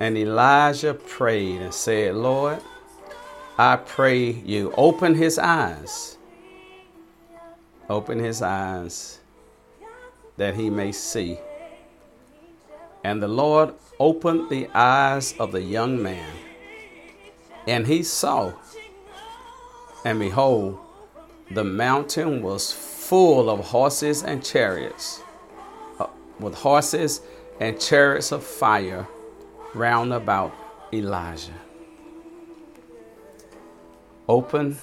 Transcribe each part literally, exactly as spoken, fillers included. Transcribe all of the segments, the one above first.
And Elijah prayed and said, Lord, I pray you open his eyes. Open his eyes that he may see. And the Lord opened the eyes of the young man, and he saw, and behold, the mountain was full of horses and chariots, uh, with horses and chariots of fire round about Elijah. Open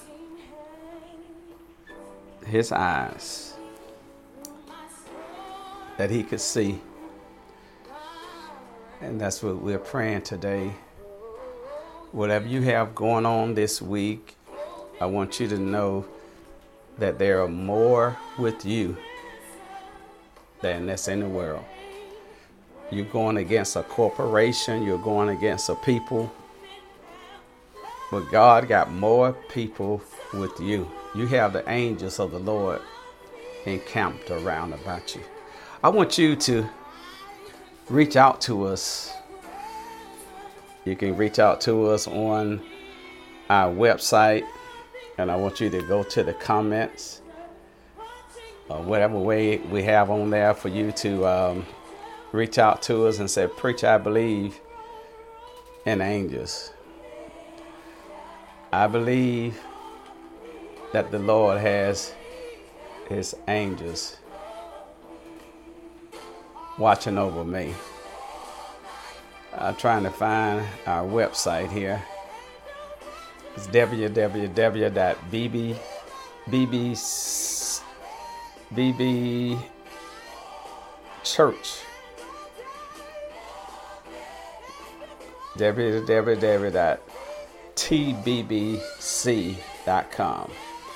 his eyes that he could see. And that's what we're praying today. Whatever you have going on this week, I want you to know that there are more with you than that's in the world. You're going against a corporation, you're going against a people, but God got more people with you. You have the angels of the Lord encamped around about you. I want you to reach out to us. You can reach out to us on our website, and I want you to go to the comments, or whatever way we have on there for you to um, reach out to us and say, Preacher, I believe in angels. I believe that the Lord has his angels watching over me. I'm trying to find our website here. It's w w w dot b b b b b b church w w w dot t b b c dot com.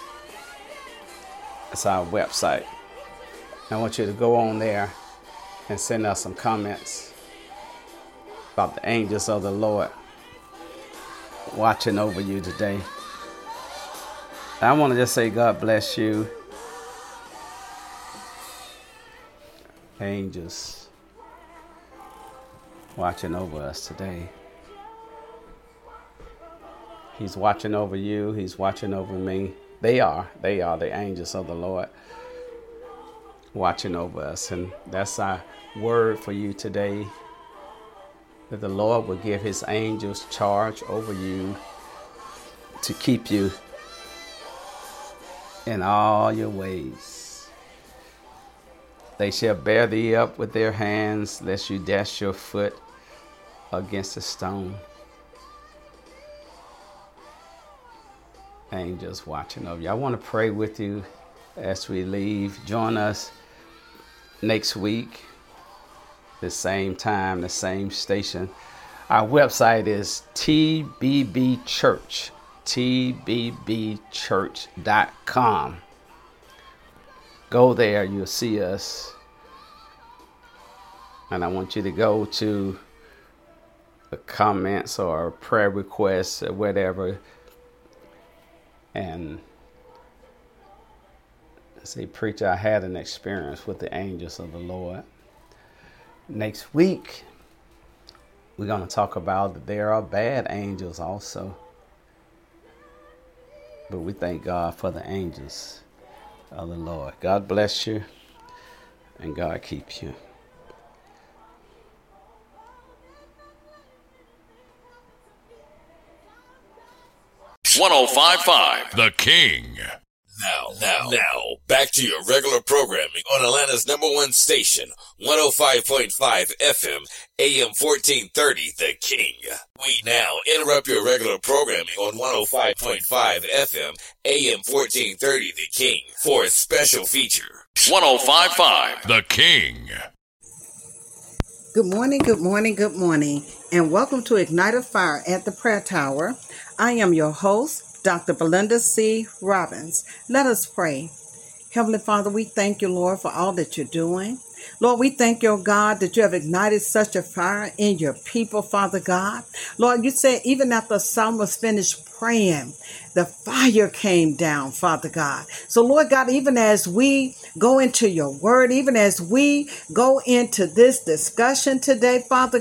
It's our website. I want you to go on there and send us some comments about the angels of the Lord watching over you today. I want to just say God bless you. Angels watching over us today. He's watching over you. He's watching over me. They are. They are the angels of the Lord watching over us. And that's our word for you today, that the Lord will give his angels charge over you to keep you in all your ways. They shall bear thee up with their hands, lest you dash your foot against a stone. Angels watching over you. I want to pray with you as we leave. Join us next week, the same time, the same station. Our website is T B B Church, T B B church dot com. Go there, you'll see us. And I want you to go to the comments or prayer requests or whatever, and say, Preacher, I had an experience with the angels of the Lord. Next week, we're going to talk about that there are bad angels also. But we thank God for the angels of the Lord. God bless you, and God keep you. one oh five point five The King. Now, now, now, back to your regular programming on Atlanta's number one station, one oh five point five F M, A M fourteen thirty, The King. We now interrupt your regular programming on one oh five point five F M, A M fourteen thirty, The King, for a special feature. one oh five point five The King. Good morning, good morning, good morning, and welcome to Ignite a Fire at the Prayer Tower. I am your host, Doctor Belinda C. Robbins. Let us pray. Heavenly Father, we thank you, Lord, for all that you're doing. Lord, we thank you, oh God, that you have ignited such a fire in your people, Father God. Lord, you said even after Saul was finished praying, the fire came down, Father God. So, Lord God, even as we go into your word, even as we go into this discussion today, Father